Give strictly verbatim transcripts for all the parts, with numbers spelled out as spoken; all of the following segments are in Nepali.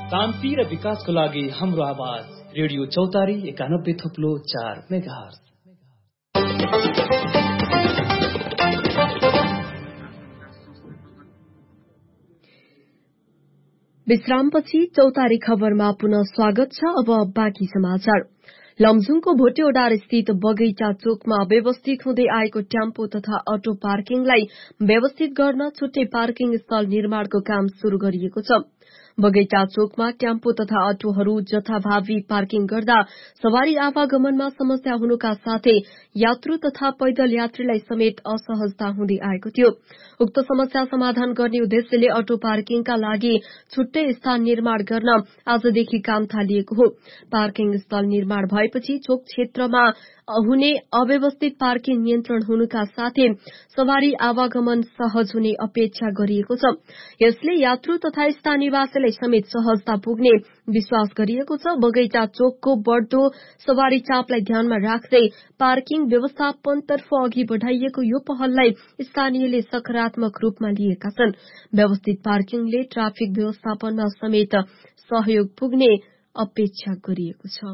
शान्ति र विकासको लागि हाम्रो आवाज रेडियो चौतारी एकानब्बे थुप्लो चार मेगाहर्ज। विश्रामपछि चौतारी खबरमा पुनः स्वागत छ। अब बाँकी समाचार। लमजुङको भोटेओडार स्थित बगैँचा चोकमा व्यवस्थित हुँदै आएको ट्याम्पो तथा अटो पार्किङलाई व्यवस्थित गर्न छुट्टै पार्किङ स्थल निर्माणको काम शुरू गरिएको छ। बगैँचा चोकमा ट्याम्पो तथा अटोहरू जथाभावी पार्किङ गर्दा सवारी आवागमनमा समस्या हुनुका साथै यात्रु तथा पैदल यात्रीलाई समेत असहजता हुँदै आएको थियो। उक्त समस्या समाधान गर्ने उद्देश्यले अटो पार्किङका लागि छुट्टै स्थान निर्माण गर्न आजदेखि काम थालिएको हो। पार्किङ स्थल निर्माण भएपछि चोक क्षेत्रमा हुने अव्यवस्थित पार्किङ नियन्त्रण हुनुका साथै सवारी आवागमन सहज हुने अपेक्षा गरिएको छ। यसले यात्रु तथा स्थानीयवासीलाई समेत सहजता पुग्ने विश्वास गरिएको छ। बगैँचा चोकको बढ्दो सवारी चापलाई ध्यानमा राख्दै पार्किङ व्यवस्थापनतर्फ अघि बढ़ाइएको यो पहललाई स्थानीयले सकारात्मक रूपमा लिएका छन्। व्यवस्थित पार्किङले ट्राफिक व्यवस्थापनमा समेत सहयोग पुग्ने अपेक्षा गरिएको छ।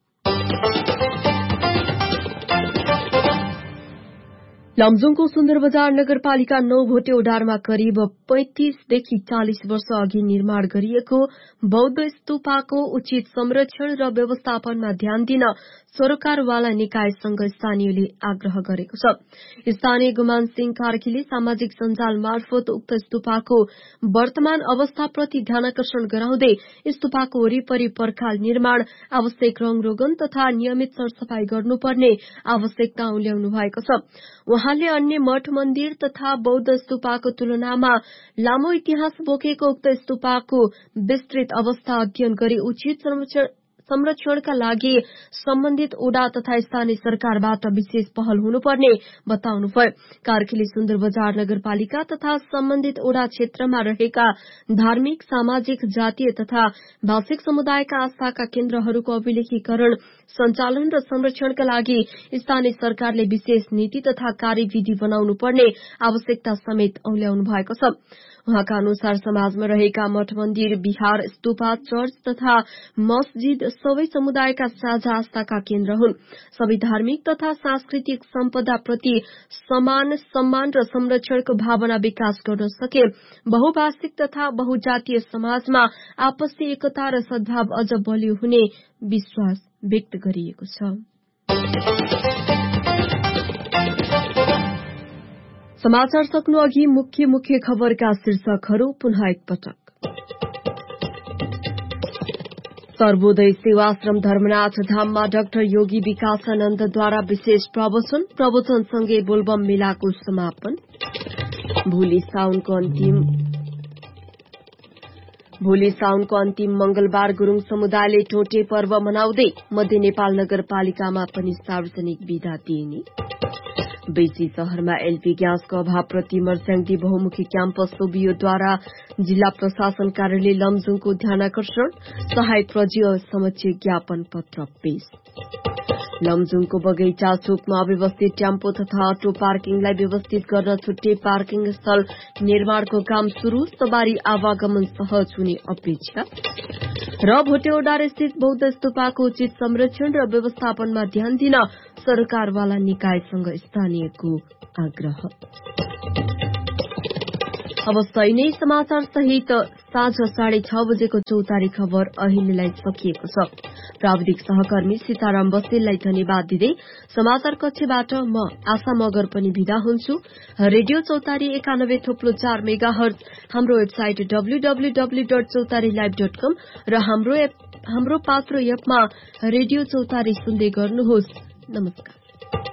लमजुङको सुन्दर बजार नगरपालिका नौ भोटेओडारमा करिब पैंतीसदेखि चालिस वर्ष अघि निर्माण गरिएको बौद्ध स्तूपको उचित संरक्षण र व्यवस्थापनमा ध्यान दिन सरोकारवाला निकायसँग स्थानीयले आग्रह गरेको छ। स्थानीय गुमान सिंह कार्कीले सामाजिक सञ्जाल मार्फत उक्त स्तूपको वर्तमान अवस्थाप्रति ध्यानकर्षण गराउँदै स्तूपको वरिपरि पर्खाल निर्माण, आवश्यक रंगरोगन तथा नियमित सरसफाई गर्नुपर्ने आवश्यकता उल्याउनु भएको छ। उहाँले अन्य मठ मन्दिर तथा बौद्ध स्तूपको तुलनामा लामो इतिहास बोकेको उक्त स्तूपको विस्तृत अवस्था अध्ययन गरी उचित संरक्षणका लागि सम्बन्धित ओडा तथा स्थानीय सरकारबाट विशेष पहल हुनुपर्ने बताउनुभयो। कार्कीले सुन्दर बजार नगरपालिका तथा सम्बन्धित ओडा क्षेत्रमा रहेका धार्मिक, सामाजिक, जातीय तथा भाषिक समुदायका आस्थाका केन्द्रहरूको अभिलेखीकरण, सञ्चालन र संरक्षणका लागि स्थानीय सरकारले विशेष नीति तथा कार्यविधि बनाउनु पर्ने आवश्यकता समेत औल्याउनु भएको छ। उहाँका अनुसार समाजमा रहेका मठ मन्दिर, विहार, स्तूपा, चर्च तथा मस्जिद सबै समुदायका साझा आस्थाका केन्द्र हुन्। सबै धार्मिक तथा सांस्कृतिक सम्पदा प्रति समान सम्मान र संरक्षणको भावना विकास गर्न सके बहुभाषिक तथा बहुजातीय समाजमा आपसी एकता र सद्भाव अझ बलियो हुने विश्वास व्यक्त गरिएको छ। समाचार सक्नु अघि मुख्य मुख्य खबरका शीर्षकहरू पुनः एकपटक। सर्वोदय सेवाश्रम धर्मनाथ धाममा डाक्टर योगी विकासानन्दद्वारा विशेष प्रवचन, प्रवचनसँगै बोलबम मेलाको समापन। भोलि साउनको अन्तिम भोलि साउनको अन्तिम मंगलबार गुरूङ समुदायले टोटे पर्व मनाउँदै मध्य नेपाल नगरपालिकामा पनि सार्वजनिक विदा दिइने। बेसी शहरमा एलपी ग्यासको अभावप्रति मर्स्याङदी बहुमुखी क्याम्पस सोबियोद्वारा जिल्ला प्रशासन कार्यालय लमजुङको ध्यानाकर्षण, सहायक प्रज्य समक्ष ज्ञापन पत्र पेश। लमजुङको बगैँचा चोकमा अव्यवस्थित ट्याम्पो तथा अटो पार्किङलाई व्यवस्थित गर्न छुट्टै पार्किङ स्थल निर्माणको काम शुरू, सवारी आवागमन सहज हुने अपेक्षा। र भोटेओडार स्थित बौद्ध स्तूपको उचित संरक्षण र व्यवस्थापनमा ध्यान दिन सरकारवाला निकायसँग स्थानीयको आग्रह। अवश्य नै समाचार सहित साँझ साढे छ बजेको चौतारी खबर अहिलेलाई सकिएको छ। प्राविधिक सहकर्मी सीताराम बस्तेललाई धन्यवाद दिँदै समाचार कक्षबाट म आशा मगर पनि विदा हुन्छु। रेडियो चौतारी एकानब्बे थोप्लो चार मेगा हर्ज, हाम्रो website W W W dot चौतारी लाइभ डट कम र हाम्रो हाम्रो पात्रो एपमा रेडियो चौतारी सुन्दै गर्नुहोस्। नमस्कार।